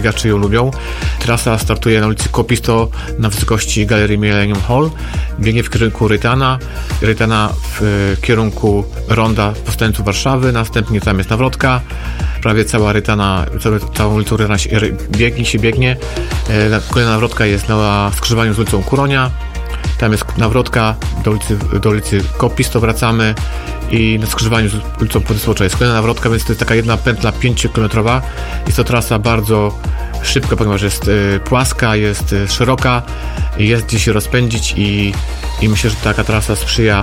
biegacze ją lubią. Trasa startuje na ulicy Kopisto na wysokości Galerii Millennium Hall. Biegnie w kierunku Rytana w kierunku ronda Powstańców Warszawy, następnie tam jest nawrotka. Prawie cała Rytana, całą ulicą Rytana się biegnie. Kolejna nawrotka jest na skrzyżowaniu z ulicą Kuronia. Tam jest nawrotka do ulicy Kopisto, wracamy i na skrzyżowaniu z ulicą Władysławicza jest kolejna nawrotka, więc to jest taka jedna pętla 5-kilometrowa. Jest to trasa bardzo szybka, ponieważ jest płaska, jest szeroka, jest gdzie się rozpędzić i myślę, że taka trasa sprzyja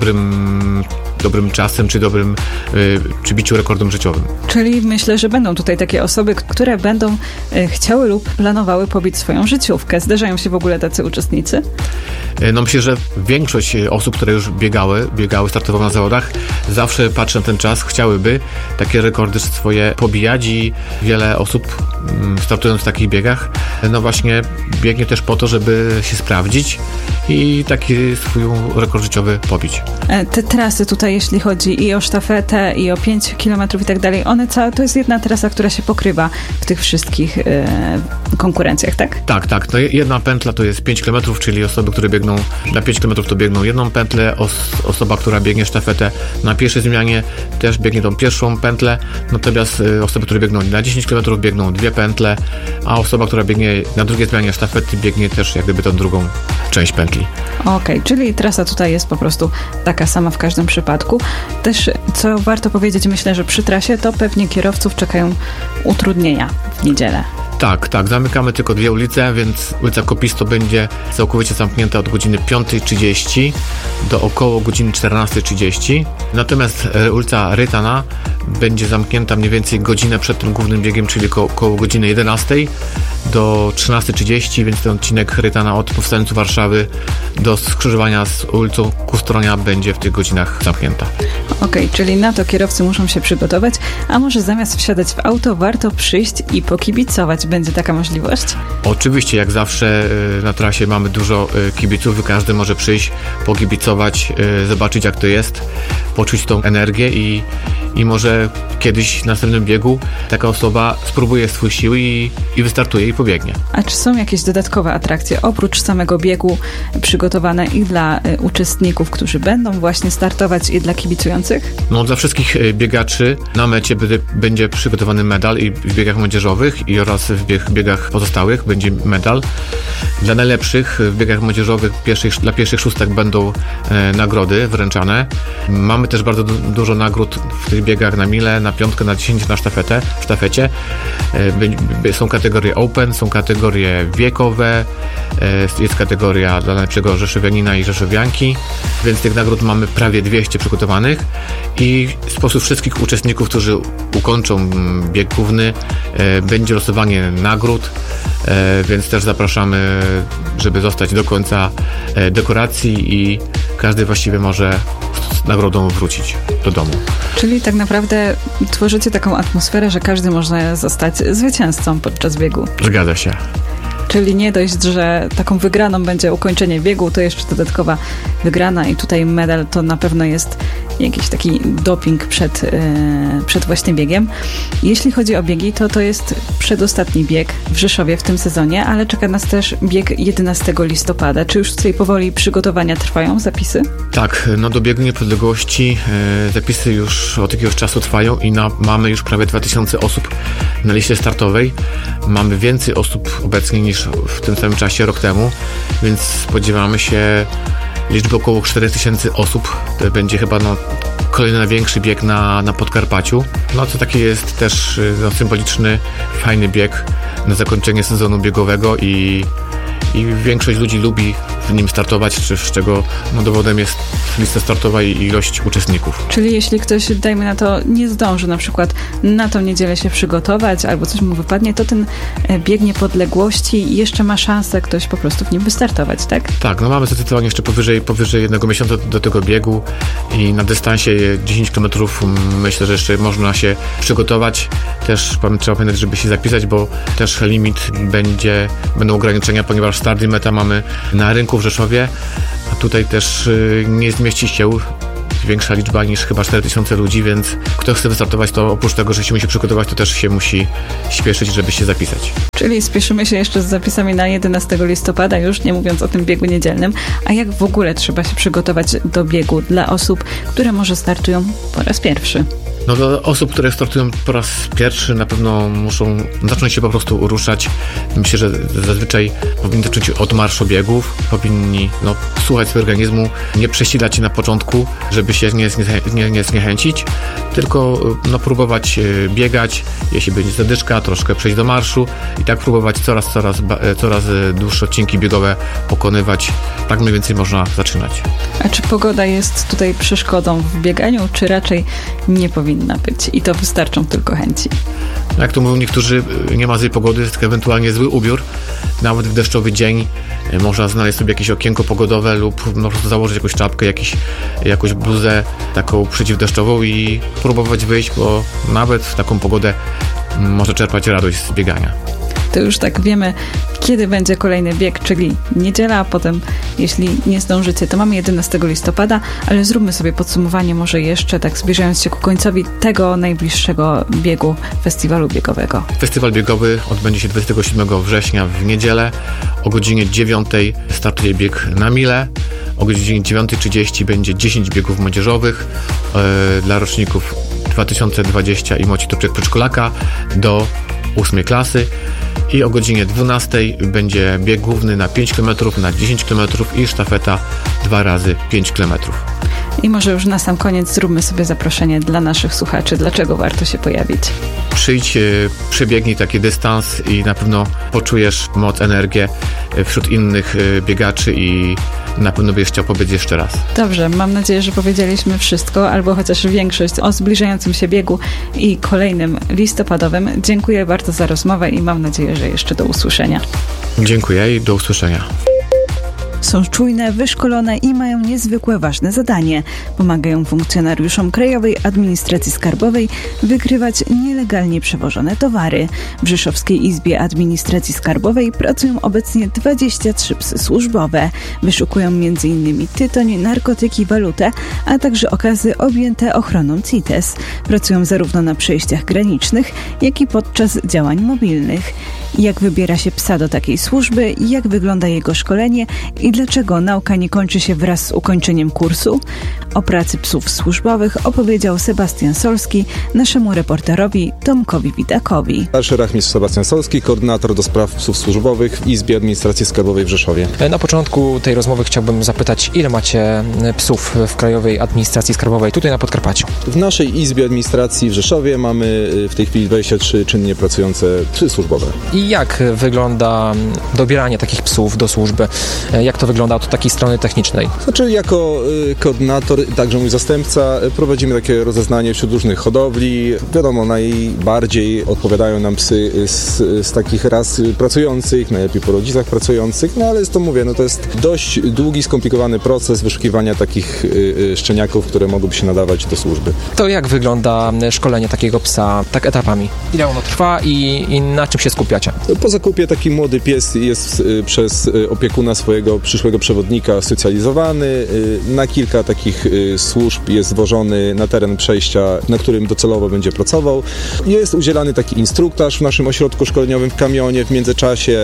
dobrym czasem, czy biciu rekordom życiowym. Czyli myślę, że będą tutaj takie osoby, które będą chciały lub planowały pobić swoją życiówkę. Zdarzają się w ogóle tacy uczestnicy? No myślę, że większość osób, które już biegały, startowały na zawodach, zawsze patrzy na ten czas, chciałyby takie rekordy swoje pobijać i wiele osób startując w takich biegach, no właśnie biegnie też po to, żeby się sprawdzić i taki swój rekord życiowy pobić. Te trasy tutaj, jeśli chodzi i o sztafetę, i o 5 km i tak dalej, to jest jedna trasa, która się pokrywa w tych wszystkich konkurencjach, tak? Tak. No jedna pętla to jest 5 km, czyli osoby, które biegną na 5 km to biegną jedną pętlę, osoba, która biegnie sztafetę na pierwszej zmianie też biegnie tą pierwszą pętlę, natomiast osoby, które biegną na 10 km biegną dwie pętle, a osoba, która biegnie na drugiej zmianie sztafety biegnie też jak gdyby tą drugą część pętli. Okej, czyli trasa tutaj jest po prostu taka sama w każdym przypadku. Też, co warto powiedzieć, myślę, że przy trasie to pewnie kierowców czekają utrudnienia w niedzielę. Tak, zamykamy tylko dwie ulice, więc ulica Kopisto będzie całkowicie zamknięta od godziny 5:30 do około godziny 14:30. Natomiast ulica Rytana będzie zamknięta mniej więcej godzinę przed tym głównym biegiem, czyli około godziny 11:00 do 13:30, więc ten odcinek Rytana od Powstańców Warszawy do skrzyżowania z ulicą Kustronia będzie w tych godzinach zamknięta. Okej, czyli na to kierowcy muszą się przygotować, a może zamiast wsiadać w auto, warto przyjść i pokibicować. Będzie taka możliwość? Oczywiście, jak zawsze na trasie mamy dużo kibiców i każdy może przyjść, pokibicować, zobaczyć jak to jest, poczuć tą energię i może kiedyś w następnym biegu taka osoba spróbuje swój sił i wystartuje i pobiegnie. A czy są jakieś dodatkowe atrakcje oprócz samego biegu przygotowane i dla uczestników, którzy będą właśnie startować i dla kibicujących? No dla wszystkich biegaczy na mecie będzie przygotowany medal i w biegach młodzieżowych oraz w biegach pozostałych będzie medal. Dla najlepszych w biegach młodzieżowych dla pierwszych szóstek będą nagrody wręczane. Mamy też bardzo dużo nagród w tych biegach na milę, na piątkę, na 10 na sztafecie. Są kategorie open, są kategorie wiekowe, jest kategoria dla najlepszego rzeszowianina i rzeszowianki, więc tych nagród mamy prawie 200 przygotowanych i spośród wszystkich uczestników, którzy ukończą bieg główny, będzie losowanie nagród, więc też zapraszamy, żeby zostać do końca dekoracji i każdy właściwie może z nagrodą wrócić do domu. Czyli tak naprawdę tworzycie taką atmosferę, że każdy może zostać zwycięzcą podczas biegu. Zgadza się. Czyli nie dość, że taką wygraną będzie ukończenie biegu, to jeszcze dodatkowa wygrana i tutaj medal to na pewno jest jakiś taki doping przed właśnie biegiem. Jeśli chodzi o biegi, to jest przedostatni bieg w Rzeszowie w tym sezonie, ale czeka nas też bieg 11 listopada. Czy już tutaj powoli przygotowania trwają, zapisy? Tak, no do biegu niepodległości zapisy już od jakiegoś czasu trwają i mamy już prawie 2000 osób na liście startowej. Mamy więcej osób obecnie niż w tym samym czasie rok temu, więc spodziewamy się liczby około 4000 osób. To będzie chyba kolejny największy bieg na Podkarpaciu. No to taki jest też symboliczny, fajny bieg na zakończenie sezonu biegowego i większość ludzi lubi w nim startować, z czego dowodem jest lista startowa i ilość uczestników. Czyli jeśli ktoś, dajmy na to, nie zdąży na przykład na tą niedzielę się przygotować albo coś mu wypadnie, to ten bieg niepodległości jeszcze ma szansę ktoś po prostu w nim wystartować, tak? Tak, mamy zdecydowanie jeszcze powyżej 1 miesiąca do tego biegu i na dystansie 10 km myślę, że jeszcze można się przygotować. Też trzeba pamiętać, żeby się zapisać, bo też limit będą ograniczenia, ponieważ start i meta mamy na rynku w Rzeszowie, a tutaj też nie zmieści się większa liczba niż chyba 4000 ludzi, więc kto chce wystartować, to oprócz tego, że się musi przygotować, to też się musi śpieszyć, żeby się zapisać. Czyli spieszymy się jeszcze z zapisami na 11 listopada, już nie mówiąc o tym biegu niedzielnym. A jak w ogóle trzeba się przygotować do biegu dla osób, które może startują po raz pierwszy? No dla osób, które startują po raz pierwszy, na pewno muszą zacząć się po prostu ruszać. Myślę, że zazwyczaj powinni zacząć od marszobiegów, powinni słuchać swojego organizmu, nie przesilać się na początku, żeby się nie zniechęcić, tylko próbować biegać, jeśli będzie zadyszka, troszkę przejść do marszu i tak próbować coraz dłuższe odcinki biegowe pokonywać. Tak mniej więcej można zaczynać. A czy pogoda jest tutaj przeszkodą w bieganiu, czy raczej nie powinna być i to wystarczą tylko chęci? Jak to mówią niektórzy, nie ma złej pogody, tylko ewentualnie zły ubiór. Nawet w deszczowy dzień można znaleźć sobie jakieś okienko pogodowe lub po prostu założyć jakąś czapkę, jakąś bluzę taką przeciwdeszczową i próbować wyjść, bo nawet w taką pogodę może czerpać radość z biegania. To już tak wiemy, kiedy będzie kolejny bieg, czyli niedziela, a potem, jeśli nie zdążycie, to mamy 11 listopada, ale zróbmy sobie podsumowanie może jeszcze, tak zbliżając się ku końcowi tego najbliższego biegu, festiwalu biegowego. Festiwal biegowy odbędzie się 27 września w niedzielę. O godzinie 9 startuje bieg na milę. O godzinie 9:30 będzie 10 biegów młodzieżowych dla roczników 2020 i młodsi do przedszkolaka do 8 klasy. I o godzinie 12 będzie bieg główny na 5 km, na 10 km i sztafeta 2 razy 5 km. I może już na sam koniec zróbmy sobie zaproszenie dla naszych słuchaczy. Dlaczego warto się pojawić? Przyjdź, przebiegnij taki dystans i na pewno poczujesz moc, energię wśród innych biegaczy i na pewno będziesz chciał powiedzieć jeszcze raz. Dobrze, mam nadzieję, że powiedzieliśmy wszystko, albo chociaż większość o zbliżającym się biegu i kolejnym listopadowym. Dziękuję bardzo za rozmowę i mam nadzieję, że jeszcze do usłyszenia. Dziękuję i do usłyszenia. Są czujne, wyszkolone i mają niezwykle ważne zadanie. Pomagają funkcjonariuszom Krajowej Administracji Skarbowej wykrywać nielegalnie przewożone towary. W Rzeszowskiej Izbie Administracji Skarbowej pracują obecnie 23 psy służbowe. Wyszukują m.in. tytoń, narkotyki, walutę, a także okazy objęte ochroną CITES. Pracują zarówno na przejściach granicznych, jak i podczas działań mobilnych. Jak wybiera się psa do takiej służby, jak wygląda jego szkolenie i dlaczego nauka nie kończy się wraz z ukończeniem kursu? O pracy psów służbowych opowiedział Sebastian Solski naszemu reporterowi Tomkowi Witakowi. Starszy rachmistrz Sebastian Solski, koordynator do spraw psów służbowych w Izbie Administracji Skarbowej w Rzeszowie. Na początku tej rozmowy chciałbym zapytać, ile macie psów w Krajowej Administracji Skarbowej tutaj na Podkarpaciu? W naszej Izbie Administracji w Rzeszowie mamy w tej chwili 23 czynnie pracujące psy służbowe. I jak wygląda dobieranie takich psów do służby? Jak to wygląda od takiej strony technicznej? Znaczy, jako koordynator, także mój zastępca, prowadzimy takie rozeznanie wśród różnych hodowli. Wiadomo, najbardziej odpowiadają nam psy z takich ras pracujących, najlepiej po rodzicach pracujących, ale jest to, to jest dość długi, skomplikowany proces wyszukiwania takich szczeniaków, które mogłyby się nadawać do służby. To jak wygląda szkolenie takiego psa tak etapami? Ile ono trwa i na czym się skupiacie? Po zakupie taki młody pies jest przez opiekuna swojego przyszłego przewodnika socjalizowany. Na kilka takich służb jest wożony na teren przejścia, na którym docelowo będzie pracował. Jest udzielany taki instruktaż w naszym ośrodku szkoleniowym w kamionie w międzyczasie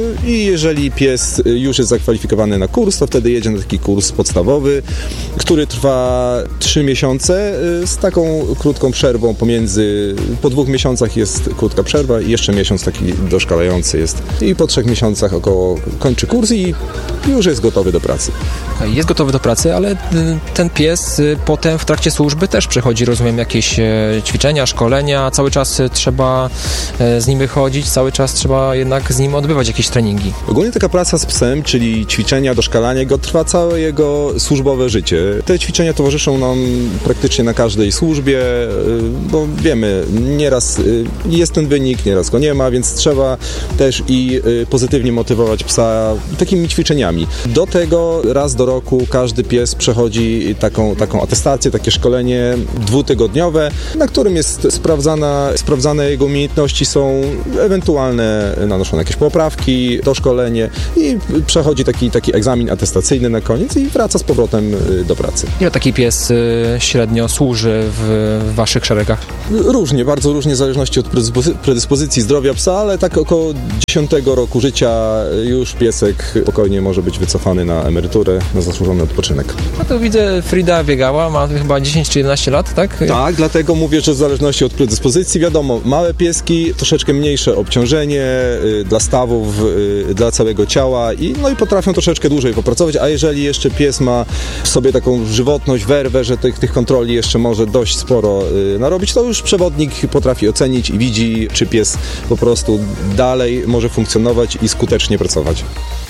i jeżeli pies już jest zakwalifikowany na kurs, to wtedy jedzie na taki kurs podstawowy, który trwa 3 miesiące z taką krótką przerwą pomiędzy, po 2 miesiącach jest krótka przerwa i jeszcze miesiąc taki doszkalający jest. I po 3 miesiącach około kończy kurs i już jest gotowy do pracy. Jest gotowy do pracy, ale ten pies potem w trakcie służby też przechodzi, rozumiem, jakieś ćwiczenia, szkolenia, cały czas trzeba z nim wychodzić, cały czas trzeba jednak z nim odbywać jakieś treningi. Ogólnie taka praca z psem, czyli ćwiczenia, doszkalanie go, trwa całe jego służbowe życie. Te ćwiczenia towarzyszą nam praktycznie na każdej służbie, bo wiemy, nieraz jest ten wynik, nieraz go nie ma, więc trzeba trzeba też i pozytywnie motywować psa takimi ćwiczeniami. Do tego raz do roku każdy pies przechodzi taką atestację, takie szkolenie 2-tygodniowe, na którym jest sprawdzane jego umiejętności, są ewentualne nanoszone jakieś poprawki, doszkolenie i przechodzi taki egzamin atestacyjny na koniec i wraca z powrotem do pracy. Ile taki pies średnio służy w waszych szeregach? Różnie, bardzo różnie, w zależności od predyspozycji zdrowia psa, ale tak około 10 roku życia już piesek spokojnie może być wycofany na emeryturę, na zasłużony odpoczynek. No to widzę, Frida biegała, ma chyba 10 czy 11 lat, tak? Tak, dlatego mówię, że w zależności od predyspozycji, wiadomo, małe pieski, troszeczkę mniejsze obciążenie dla stawów, dla całego ciała i potrafią troszeczkę dłużej popracować, a jeżeli jeszcze pies ma w sobie taką żywotność, werwę, że tych kontroli jeszcze może dość sporo narobić, to już przewodnik potrafi ocenić i widzi, czy pies po prostu dalej może funkcjonować i skutecznie pracować.